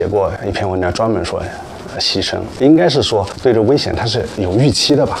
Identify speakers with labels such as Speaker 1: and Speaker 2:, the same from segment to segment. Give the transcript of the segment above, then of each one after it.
Speaker 1: 写过一篇文章，专门说牺牲，应该是说对这危险他是有预期的吧。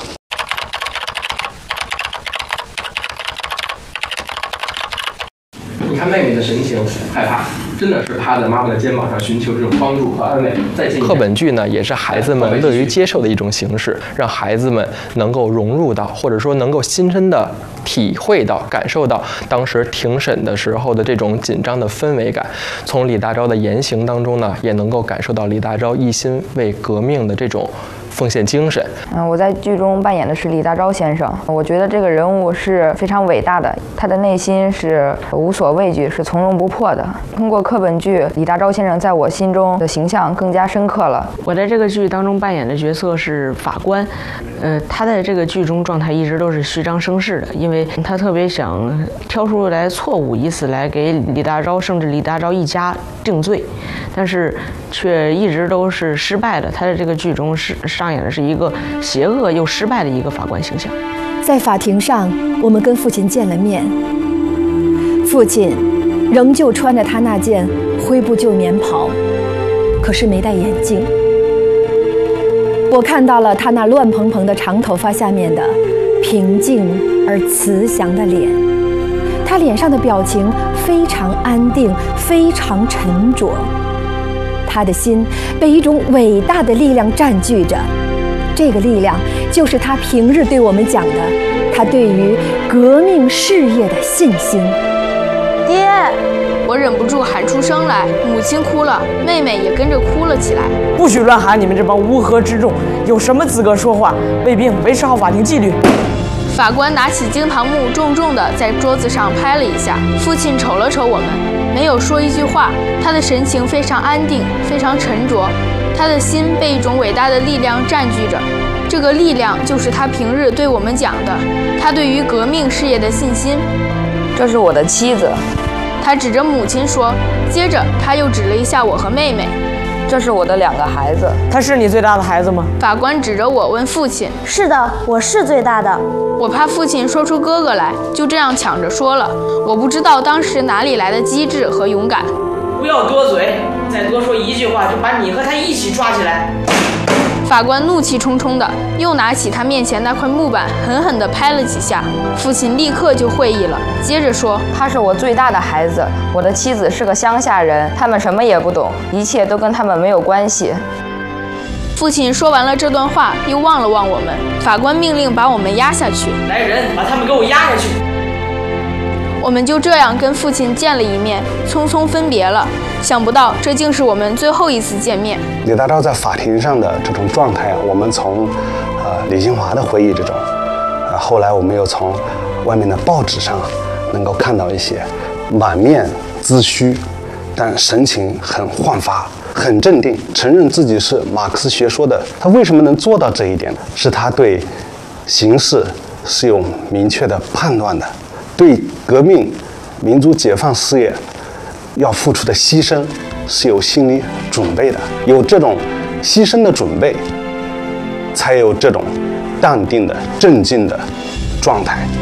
Speaker 2: 你看妹妹的神情，害怕，真的是趴在妈妈的肩膀上寻求这种帮助和安慰。再近
Speaker 3: 课本剧呢，也是孩子们乐于接受的一种形式，让孩子们能够融入到，或者说能够亲身的体会到、感受到当时庭审的时候的这种紧张的氛围感。从李大钊的言行当中呢，也能够感受到李大钊一心为革命的这种奉献精神。
Speaker 4: 我在剧中扮演的是李大钊先生，我觉得这个人物是非常伟大的，他的内心是无所畏惧，是从容不迫的。通过课本剧，李大钊先生在我心中的形象更加深刻了。
Speaker 5: 我在这个剧当中扮演的角色是法官，他在这个剧中状态一直都是虚张声势的，因为他特别想挑出来错误，以此来给李大钊甚至李大钊一家定罪，但是却一直都是失败的。他在这个剧中上演的是一个邪恶又失败的一个法官形象。
Speaker 6: 在法庭上，我们跟父亲见了面，父亲仍旧穿着他那件灰布旧棉袍，可是没戴眼镜。我看到了他那乱蓬蓬的长头发下面的平静而慈祥的脸，他脸上的表情非常安定，非常沉着，他的心被一种伟大的力量占据着。这个力量就是他平日对我们讲的，他对于革命事业的信心。
Speaker 7: 爹，我忍不住喊出声来，母亲哭了，妹妹也跟着哭了起来。
Speaker 8: 不许乱喊！你们这帮乌合之众，有什么资格说话？卫兵，维持好法庭纪律。
Speaker 7: 法官拿起惊堂木，重重地在桌子上拍了一下。父亲瞅了瞅我们，没有说一句话，他的神情非常安定，非常沉着。他的心被一种伟大的力量占据着，这个力量就是他平日对我们讲的，他对于革命事业的信心。
Speaker 4: 这是我的妻子，
Speaker 7: 他指着母亲说，接着他又指了一下我和妹妹。
Speaker 4: 这是我的2个孩子。
Speaker 8: 他是你最大的孩子吗？
Speaker 7: 法官指着我问父亲。
Speaker 9: 是的，我是最大的。
Speaker 7: 我怕父亲说出哥哥来，就这样抢着说了。我不知道当时哪里来的机智和勇敢。
Speaker 8: 不要多嘴，再多说一句话就把你和他一起抓起来。
Speaker 7: 法官怒气冲冲的又拿起他面前那块木板，狠狠地拍了几下。父亲立刻就会意了，接着说：“
Speaker 4: 他是我最大的孩子，我的妻子是个乡下人，他们什么也不懂，一切都跟他们没有关系。”
Speaker 7: 父亲说完了这段话，又望了望我们。法官命令把我们押下去。
Speaker 8: 来人，把他们给我押下去。
Speaker 7: 我们就这样跟父亲见了一面，匆匆分别了。想不到这竟是我们最后一次见面。
Speaker 1: 李大钊在法庭上的这种状态啊，我们从李金华的回忆之中，后来我们又从外面的报纸上能够看到一些满面黟虚，但神情很焕发，很镇定，承认自己是马克思学说的。他为什么能做到这一点呢？是他对形势是有明确的判断的，对革命、民族解放事业要付出的牺牲是有心理准备的，有这种牺牲的准备，才有这种淡定的、镇静的状态。